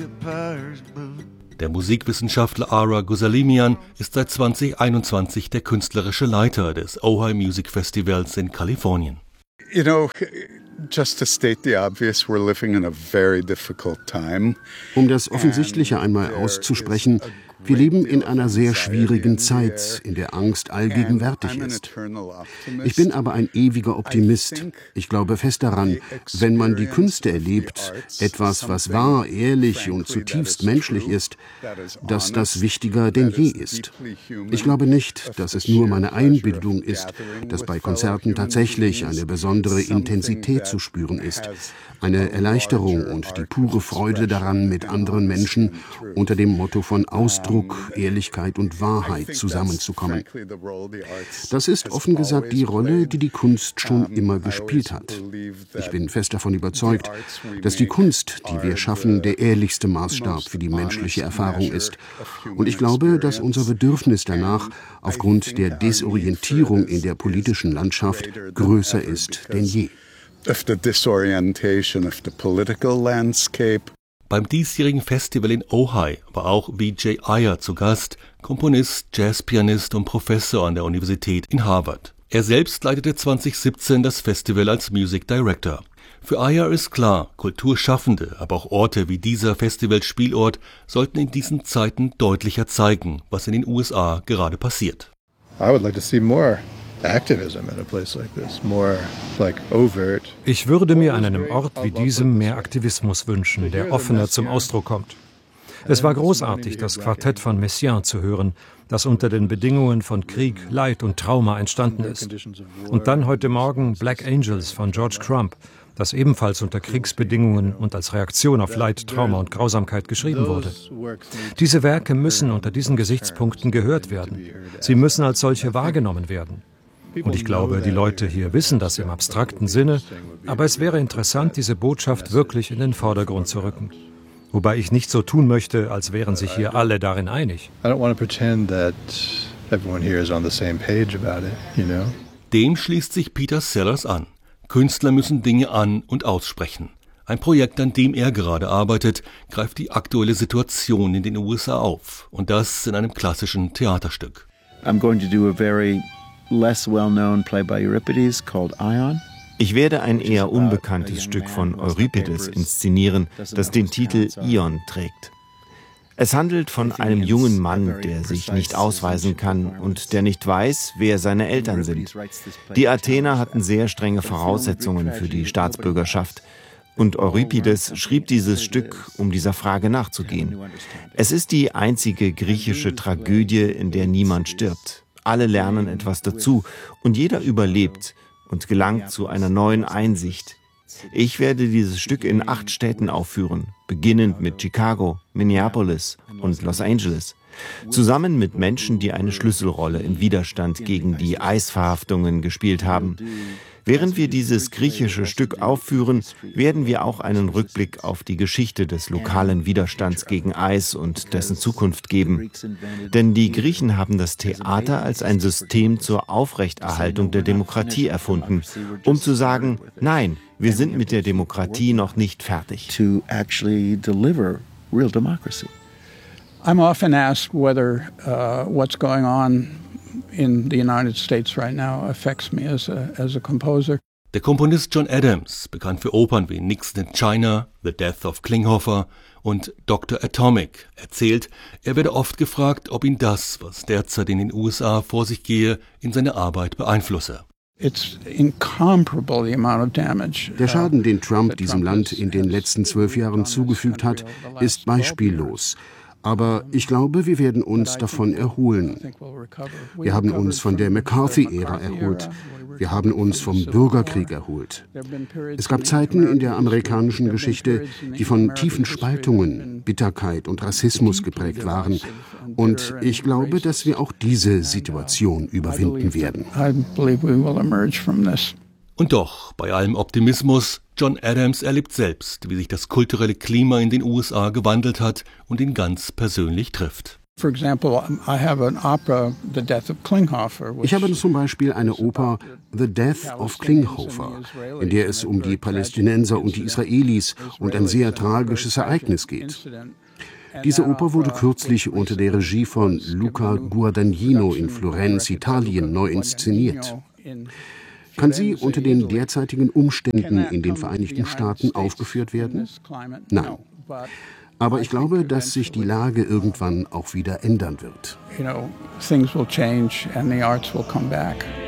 Der Musikwissenschaftler Ara Gousalemian ist seit 2021 der künstlerische Leiter des Ojai Music Festivals in Kalifornien. You know, just to state the obvious, we're living in a very difficult time. Um das Offensichtliche einmal auszusprechen, wir leben in einer sehr schwierigen Zeit, in der Angst allgegenwärtig ist. Ich bin aber ein ewiger Optimist. Ich glaube fest daran, wenn man die Künste erlebt, etwas, was wahr, ehrlich und zutiefst menschlich ist, dass das wichtiger denn je ist. Ich glaube nicht, dass es nur meine Einbildung ist, dass bei Konzerten tatsächlich eine besondere Intensität zu spüren ist, eine Erleichterung und die pure Freude daran, mit anderen Menschen unter dem Motto von Ausdruck, Ehrlichkeit und Wahrheit zusammenzukommen. Das ist offen gesagt die Rolle, die die Kunst schon immer gespielt hat. Ich bin fest davon überzeugt, dass die Kunst, die wir schaffen, der ehrlichste Maßstab für die menschliche Erfahrung ist. Und ich glaube, dass unser Bedürfnis danach aufgrund der Desorientierung in der politischen Landschaft größer ist denn je. Beim diesjährigen Festival in Ojai war auch Vijay Iyer zu Gast, Komponist, Jazzpianist und Professor an der Universität in Harvard. Er selbst leitete 2017 das Festival als Music Director. Für Iyer ist klar, Kulturschaffende, aber auch Orte wie dieser Festivalspielort sollten in diesen Zeiten deutlicher zeigen, was in den USA gerade passiert. I would like to see more activism at a place like this, more like overt. Ich würde mir an einem Ort wie diesem mehr Aktivismus wünschen, der offener zum Ausdruck kommt. Es war großartig, das Quartett von Messiaen zu hören, das unter den Bedingungen von Krieg, Leid und Trauma entstanden ist. Und dann heute Morgen Black Angels von George Crumb, das ebenfalls unter Kriegsbedingungen und als Reaktion auf Leid, Trauma und Grausamkeit geschrieben wurde. Diese Werke müssen unter diesen Gesichtspunkten gehört werden. Sie müssen als solche wahrgenommen werden. Und ich glaube, die Leute hier wissen das im abstrakten Sinne, aber es wäre interessant, diese Botschaft wirklich in den Vordergrund zu rücken. Wobei ich nicht so tun möchte, als wären sich hier alle darin einig. Dem schließt sich Peter Sellers an. Künstler müssen Dinge an- und aussprechen. Ein Projekt, an dem er gerade arbeitet, greift die aktuelle Situation in den USA auf. Und das in einem klassischen Theaterstück. I'm going to do a very less well-known play by Euripides called Ion. Ich werde ein eher unbekanntes Stück von Euripides inszenieren, das den Titel Ion trägt. Es handelt von einem jungen Mann, der sich nicht ausweisen kann und der nicht weiß, wer seine Eltern sind. Die Athener hatten sehr strenge Voraussetzungen für die Staatsbürgerschaft. Und Euripides schrieb dieses Stück, um dieser Frage nachzugehen. Es ist die einzige griechische Tragödie, in der niemand stirbt. Alle lernen etwas dazu und jeder überlebt und gelangt zu einer neuen Einsicht. Ich werde dieses Stück in 8 Städten aufführen, beginnend mit Chicago, Minneapolis und Los Angeles. Zusammen mit Menschen, die eine Schlüsselrolle im Widerstand gegen die Eisverhaftungen gespielt haben. Während wir dieses griechische Stück aufführen, werden wir auch einen Rückblick auf die Geschichte des lokalen Widerstands gegen Eis und dessen Zukunft geben. Denn die Griechen haben das Theater als ein System zur Aufrechterhaltung der Demokratie erfunden, um zu sagen, nein, wir sind mit der Demokratie noch nicht fertig. I'm often asked whether what's going on in the United States right now affects me as a composer. Der Komponist John Adams, bekannt für Opern wie Nixon in China, The Death of Klinghoffer und Dr. Atomic, erzählt, er werde oft gefragt, ob ihn das, was derzeit in den USA vor sich gehe, in seine Arbeit beeinflusse. Der Schaden, den Trump diesem Land in den letzten 12 Jahren zugefügt hat, ist beispiellos. Aber ich glaube, wir werden uns davon erholen. Wir haben uns von der McCarthy-Ära erholt. Wir haben uns vom Bürgerkrieg erholt. Es gab Zeiten in der amerikanischen Geschichte, die von tiefen Spaltungen, Bitterkeit und Rassismus geprägt waren. Und ich glaube, dass wir auch diese Situation überwinden werden. Und doch, bei allem Optimismus, John Adams erlebt selbst, wie sich das kulturelle Klima in den USA gewandelt hat und ihn ganz persönlich trifft. Ich habe zum Beispiel eine Oper The Death of Klinghoffer, in der es um die Palästinenser und die Israelis und ein sehr tragisches Ereignis geht. Diese Oper wurde kürzlich unter der Regie von Luca Guadagnino in Florenz, Italien, neu inszeniert. Kann sie unter den derzeitigen Umständen in den Vereinigten Staaten aufgeführt werden? Nein. Aber ich glaube, dass sich die Lage irgendwann auch wieder ändern wird. Things will change and the arts will come back.